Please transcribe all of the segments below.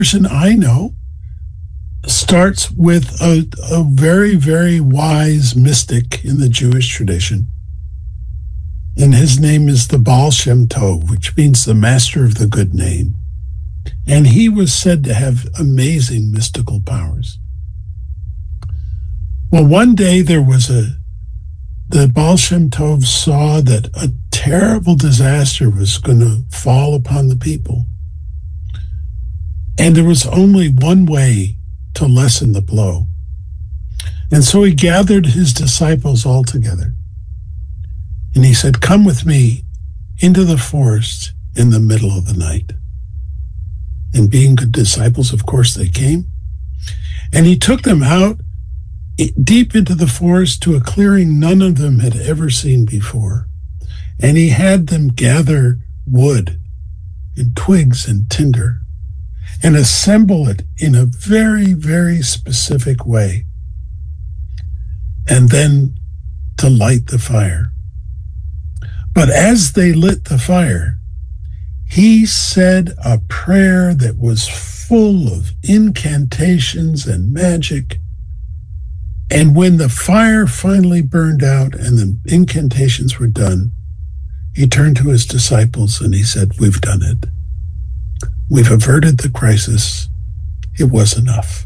version I know starts with a very, very wise mystic in the Jewish tradition. And his name is the Baal Shem Tov, which means the master of the good name. And he was said to have amazing mystical powers. Well, one day the Baal Shem Tov saw that a terrible disaster was going to fall upon the people. And there was only one way to lessen the blow. And so he gathered his disciples all together. And he said, "Come with me into the forest in the middle of the night." And being good disciples, of course, they came. And he took them out deep into the forest to a clearing none of them had ever seen before. And he had them gather wood and twigs and tinder and assemble it in a very, very specific way. And then to light the fire. But as they lit the fire, he said a prayer that was full of incantations and magic. And when the fire finally burned out and the incantations were done, he turned to his disciples and he said, "We've done it. We've averted the crisis. It was enough."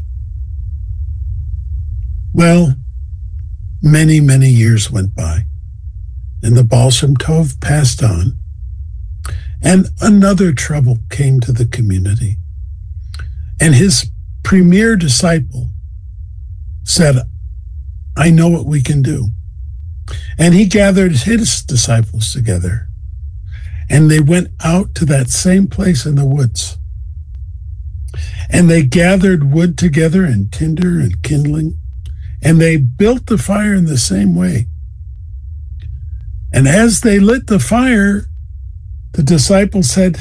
Well, many, many years went by, and the Baal Shem Tov passed on, and another trouble came to the community. And his premier disciple said, "I know what we can do." And he gathered his disciples together, and they went out to that same place in the woods. And they gathered wood together and tinder and kindling, and they built the fire in the same way. And as they lit the fire, the disciples said,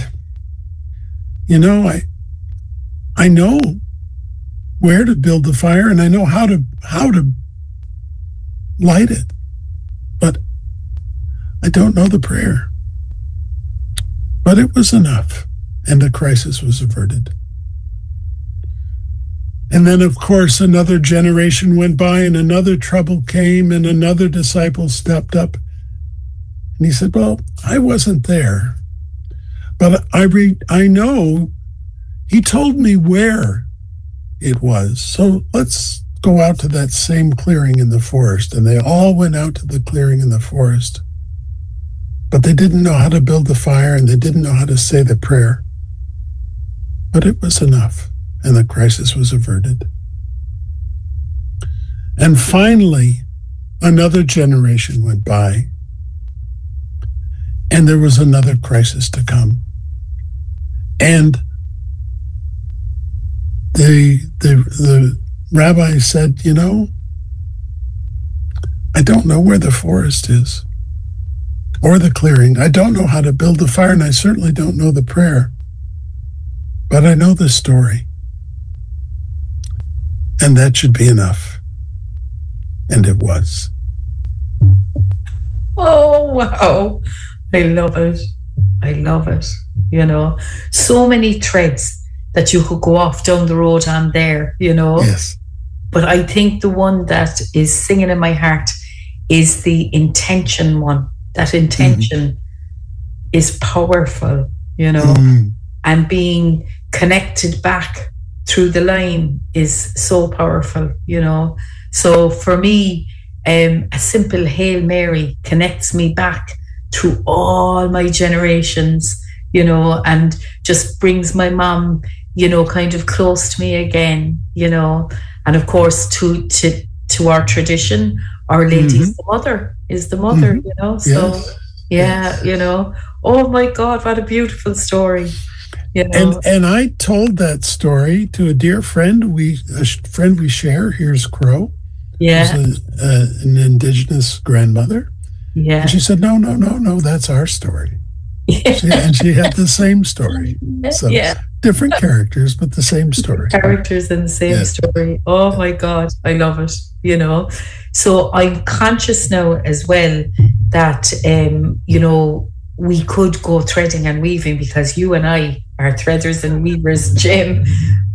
I know where to build the fire, and I know how to light it, but I don't know the prayer." But it was enough, and the crisis was averted. And then, of course, another generation went by, and another trouble came, and another disciple stepped up. And he said, "Well, I wasn't there, but I know he told me where it was. So let's go out to that same clearing in the forest." And they all went out to the clearing in the forest. But they didn't know how to build the fire, and they didn't know how to say the prayer. But it was enough, and the crisis was averted. And finally, another generation went by, and there was another crisis to come. And the rabbi said, "I don't know where the forest is or the clearing. I don't know how to build the fire, and I certainly don't know the prayer. But I know the story. And that should be enough." And it was. Oh, wow. I love it. I love it. So many threads that you could go off down the road on there, Yes. But I think the one that is singing in my heart is the intention one. That intention is powerful, and being connected back through the line is so powerful, So for me, a simple Hail Mary connects me back through all my generations, and just brings my mom, kind of close to me again, and of course to our tradition, Our Lady is the mother, so yes. Oh my God, what a beautiful story. And I told that story to a dear friend we share. Here's Crow. Who's an Indigenous grandmother. Yeah. And she said, no, that's our story. Yeah. She had the same story. So different characters, but the same story. Characters in the same story. Oh my God, I love it. So I'm conscious now as well that we could go threading and weaving, because you and I our Threaders and Weavers gym.